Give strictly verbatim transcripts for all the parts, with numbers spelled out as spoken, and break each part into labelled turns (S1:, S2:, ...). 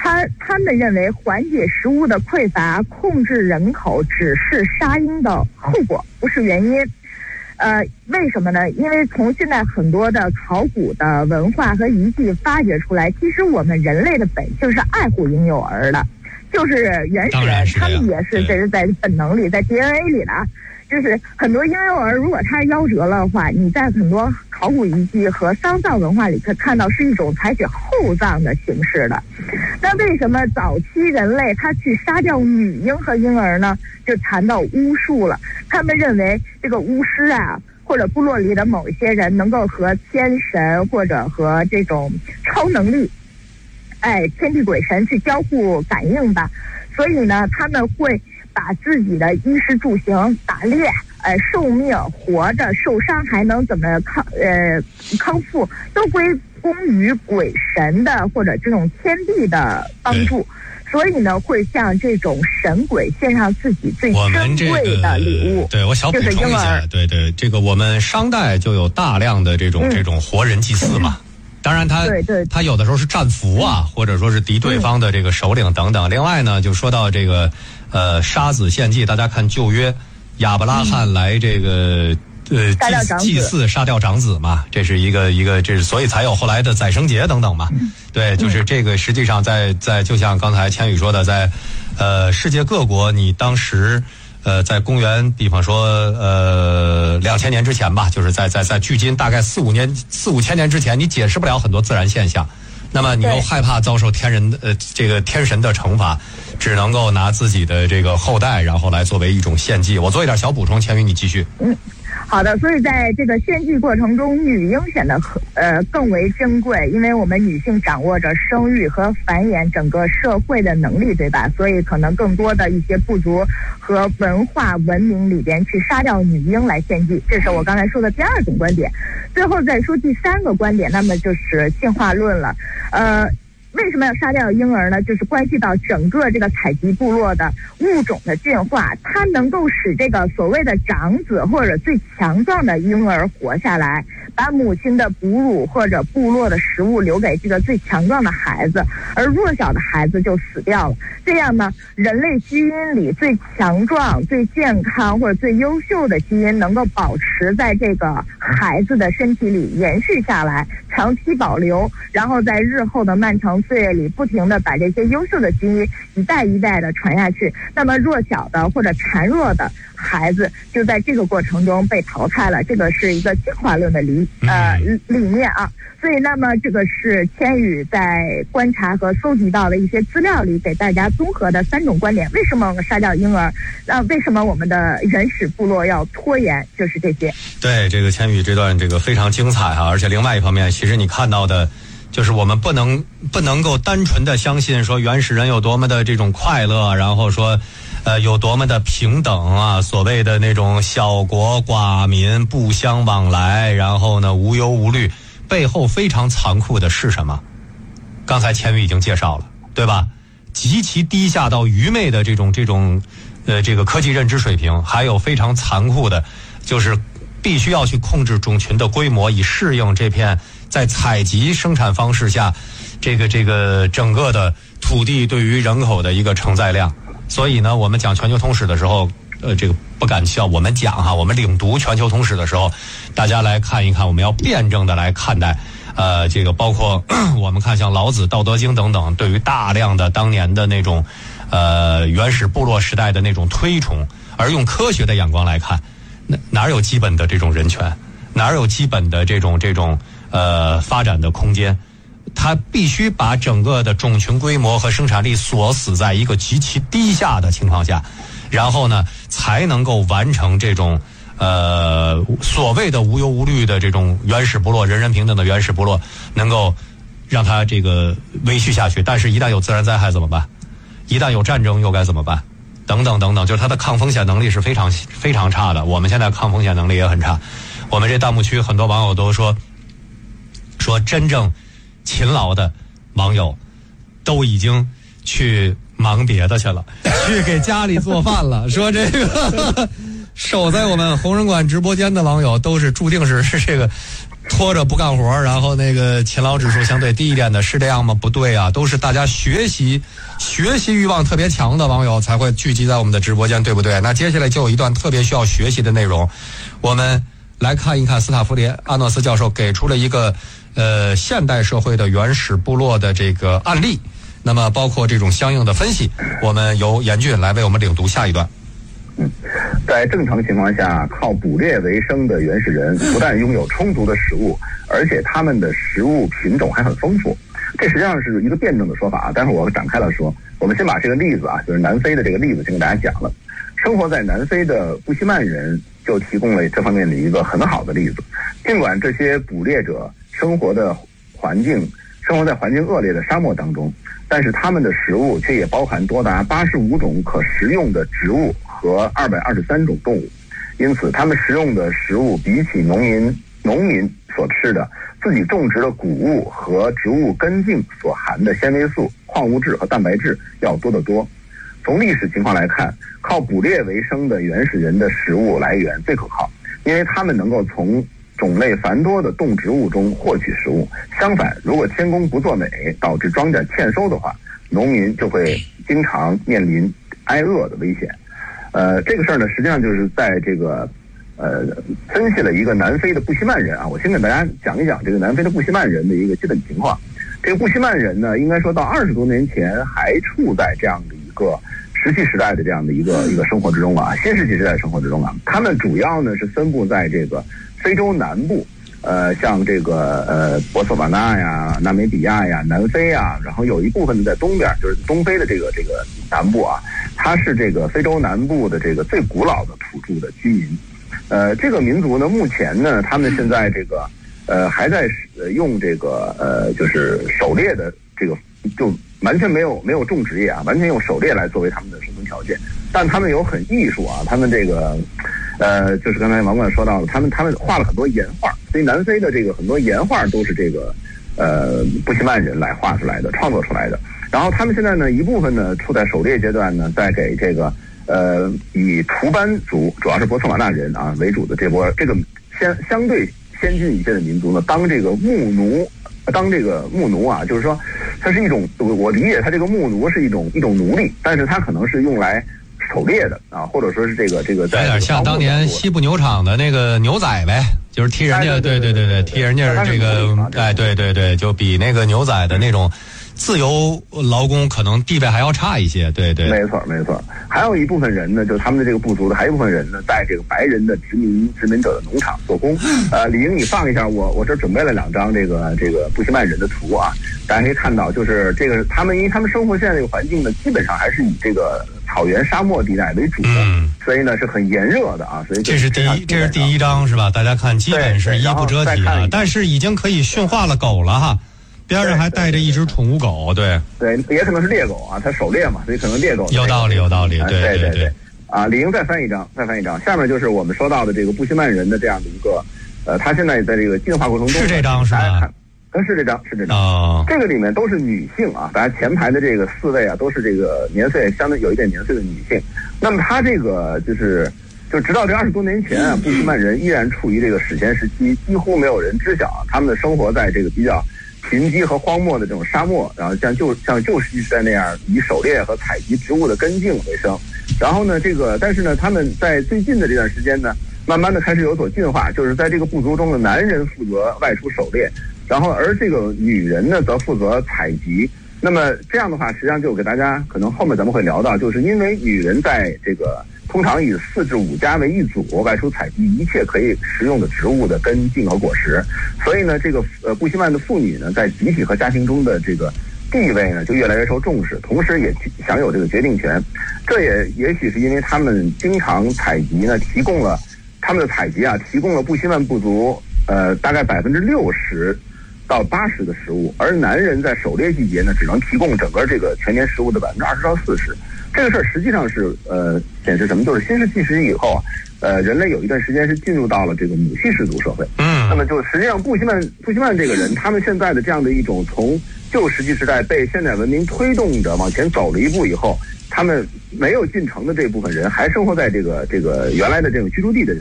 S1: 他他们认为缓解食物的匮乏、控制人口只是杀婴的后果，不是原因。呃，为什么呢？因为从现在很多的考古的文化和遗迹发掘出来，其实我们人类的本性是爱护婴幼儿的，就是原始人他们也是这是在本能里，在 D N A 里的。就是很多婴幼儿，如果他夭折了的话，你在很多考古遗迹和丧葬文化里可以看到是一种采取厚葬的形式的。那为什么早期人类他去杀掉女婴和婴儿呢？就谈到巫术了。他们认为这个巫师啊，或者部落里的某一些人能够和天神或者和这种超能力，哎，天地鬼神去交互感应吧。所以呢，他们会把自己的衣食住行、打猎、呃寿命、活着、受伤还能怎么康呃康复，都归功于鬼神的或者这种天地的帮助。所以呢，会向这种神鬼献上自己最珍贵的礼物。
S2: 对，我小补充一下，对对，这个我们商代就有大量的这种、嗯、这种活人祭祀嘛。当然他，
S1: 对对，
S2: 他有的时候是战俘啊，或者说是敌对方的这个首领等等。另外呢，就说到这个，呃，杀子献祭，大家看旧约，亚伯拉罕来这个、嗯、呃祭祭祀杀掉长子嘛，这是一个一个，这是所以才有后来的宰生节等等嘛。嗯、对，就是这个实际上在在就像刚才千羽说的，在呃世界各国，你当时。呃，在公元，比方说，呃，两千年之前吧，就是在在在距今大概四五年、四五千年之前，你解释不了很多自然现象，那么你又害怕遭受天人呃这个天神的惩罚，只能够拿自己的这个后代，然后来作为一种献祭。我做一点小补充，千羽你继续。
S1: 嗯。好的，所以在这个献祭过程中，女婴显得呃更为珍贵，因为我们女性掌握着生育和繁衍整个社会的能力，对吧？所以可能更多的一些部族和文化文明里边去杀掉女婴来献祭，这是我刚才说的第二种观点。最后再说第三个观点，那么就是进化论了。呃。为什么要杀掉婴儿呢？就是关系到整个这个采集部落的物种的进化，它能够使这个所谓的长子或者最强壮的婴儿活下来，把母亲的哺乳或者部落的食物留给这个最强壮的孩子，而弱小的孩子就死掉了。这样呢，人类基因里最强壮、最健康或者最优秀的基因能够保持在这个孩子的身体里延续下来，长期保留，然后在日后的漫长岁月里不停地把这些优秀的基因一代一代的传下去，那么弱小的或者孱弱的孩子就在这个过程中被淘汰了。这个是一个进化论的理呃理念啊。所以那么这个是千羽在观察和搜集到的一些资料里给大家综合的三种观点。为什么我们杀掉婴儿？那为什么我们的原始部落要拖延？就是这些。
S2: 对，这个千羽这段这个非常精彩啊！而且另外一方面，其实你看到的就是我们不能不能够单纯的相信说原始人有多么的这种快乐，然后说呃有多么的平等啊，所谓的那种小国寡民不相往来，然后呢无忧无虑，背后非常残酷的是什么？刚才千羽已经介绍了，对吧？极其低下到愚昧的这种这种呃这个科技认知水平，还有非常残酷的就是必须要去控制种群的规模，以适应这片在采集生产方式下这个这个整个的土地对于人口的一个承载量。所以呢，我们讲全球通史的时候，呃，这个不敢笑，我们讲哈，我们领读全球通史的时候，大家来看一看，我们要辩证的来看待，呃，这个包括我们看像老子、道德经等等，对于大量的当年的那种，呃，原始部落时代的那种推崇，而用科学的眼光来看，哪哪有基本的这种人权，哪有基本的这种这种呃发展的空间？它必须把整个的种群规模和生产力锁死在一个极其低下的情况下，然后呢，才能够完成这种呃所谓的无忧无虑的这种原始部落、人人平等的原始部落，能够让它这个维续下去。但是，一旦有自然灾害怎么办？一旦有战争又该怎么办？等等等等，就是它的抗风险能力是非常非常差的。我们现在抗风险能力也很差。我们这弹幕区很多网友都说，说真正勤劳的网友都已经去忙别的去了，去给家里做饭了。说这个守在我们红人馆直播间的网友都是注定是是这个拖着不干活，然后那个勤劳指数相对低一点的，是这样吗？不对啊，都是大家学习学习欲望特别强的网友才会聚集在我们的直播间，对不对？那接下来就有一段特别需要学习的内容，我们来看一看斯塔夫列阿诺斯教授给出了一个呃现代社会的原始部落的这个案例，那么包括这种相应的分析，我们由严俊来为我们领读下一段。
S3: 嗯，在正常情况下，靠捕猎为生的原始人不但拥有充足的食物，而且他们的食物品种还很丰富。这实际上是一个辩证的说法啊，待会儿我展开了说。我们先把这个例子啊，就是南非的这个例子先给大家讲了。生活在南非的布希曼人就提供了这方面的一个很好的例子。尽管这些捕猎者生活的环境生活在环境恶劣的沙漠当中，但是他们的食物却也包含多达八十五种可食用的植物和二百二十三种动物，因此他们食用的食物比起农民农民所吃的自己种植的谷物和植物根茎所含的纤维素、矿物质和蛋白质要多得多。从历史情况来看，靠捕猎为生的原始人的食物来源最可靠，因为他们能够从种类繁多的动植物中获取食物。相反，如果天公不作美，导致庄稼欠收的话，农民就会经常面临挨饿的危险。呃，这个事儿呢，实际上就是在这个呃分析了一个南非的布希曼人啊。我先给大家讲一讲这个南非的布希曼人的一个基本情况。这个布希曼人呢，应该说到二十多年前还处在这样的一个石器时代的这样的一个一个生活之中啊，新石器时代的生活之中啊。他们主要呢是分布在这个非洲南部，呃，像这个呃博茨瓦纳呀、纳米比亚呀、南非啊，然后有一部分在东边，就是东非的这个这个南部啊。它是这个非洲南部的这个最古老的土著的居民，呃，这个民族呢，目前呢，他们现在这个呃还在用这个呃就是狩猎的这个，就完全没有没有种植业啊，完全用狩猎来作为他们的生存条件。但他们有很艺术啊，他们这个呃就是刚才王冠说到了，他们他们画了很多岩画，所以南非的这个很多岩画都是这个呃布希曼人来画出来的、创作出来的。然后他们现在呢，一部分呢处在狩猎阶段呢，在给这个呃以图班族，主要是博茨瓦纳人啊为主的这波这个相相对先进一些的民族呢，当这个牧奴，当这个牧奴啊，就是说它是一种，我理解它这个牧奴是一种一种奴隶，但是它可能是用来狩猎的啊，或者说是这个这个在
S2: 有点像当年西部牛场的那个牛仔呗，就是替人家，对对对对，替人家这个，哎，对对对，就比那个牛仔的那种自由劳工可能地位还要差一些，对对，
S3: 没错没错。还有一部分人呢，就是他们的这个部族的，还有一部分人呢，在这个白人的殖民殖民者的农场做工。呃，李英，你放一下，我我这准备了两张这个这个布希曼人的图啊，大家可以看到，就是这个他们因为他们生活现在这个环境呢，基本上还是以这个草原沙漠地带为主的，嗯，所以呢是很炎热的啊，所以
S2: 这是第一这是第一张是吧？大家看，基本是衣不遮体啊，但是已经可以驯化了狗了哈。边上还带着一只宠物狗，对
S3: 对，也可能是猎狗啊，它狩猎嘛，所以可能猎狗。
S2: 有道理，有道理，对
S3: 对
S2: 对对。
S3: 啊，李英再翻一张，再翻一张，下面就是我们说到的这个布希曼人的这样的一个，呃，他现在在这个进化过程中，
S2: 是这张是吧？
S3: 嗯，是这张，是这张。
S2: 哦，
S3: 这个里面都是女性啊，大家前排的这个四位啊，都是这个年岁相对有一点年岁的女性。那么他这个就是。就直到这二十多年前啊，布希曼人依然处于这个史前时期，几乎没有人知晓他们的生活在这个比较贫瘠和荒漠的这种沙漠，然后像旧像旧石器时代那样以狩猎和采集植物的根茎为生。然后呢，这个但是呢，他们在最近的这段时间呢，慢慢的开始有所进化，就是在这个部族中的男人负责外出狩猎，然后而这个女人呢则负责采集。那么这样的话，实际上就给大家可能后面咱们会聊到，就是因为女人在这个通常以四至五家为一组外出采集一切可以食用的植物的根茎和果实，所以呢，这个呃布希曼的妇女呢，在集体和家庭中的这个地位呢就越来越受重视，同时也享有这个决定权。这也也许是因为他们经常采集呢，提供了他们的采集啊，提供了布希曼部族呃大概百分之六十。到八十的食物，而男人在狩猎季节呢，只能提供整个这个全年食物的百分之二十到四十。这个事儿实际上是呃显示什么？就是新石器时期以后啊，呃，人类有一段时间是进入到了这个母系氏族社会。嗯，那么就实际上布希曼布希曼这个人，他们现在的这样的一种从旧石器时代被现代文明推动着往前走了一步以后，他们没有进城的这部分人，还生活在这个这个原来的这种居住地的人。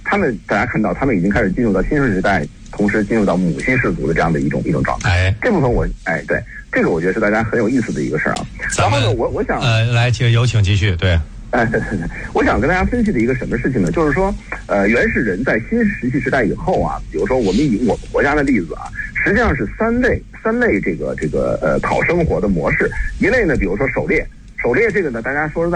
S3: 他们大家看到，他们已经开始进入到新生时代，同时进入到母系氏族的这样的一种一种状态。
S2: 哎，
S3: 这部分我哎对，这个我觉得是大家很有意思的一个事儿啊。然后呢，我我想
S2: 呃，来，请有请继续。对，
S3: 哎，对对对，我想跟大家分析的一个什么事情呢？就是说，呃，原始人在新石器时代以后啊，比如说我们以我们国家的例子啊，实际上是三类三类这个这个呃讨生活的模式。一类呢，比如说狩猎，狩猎这个呢，大家说实在。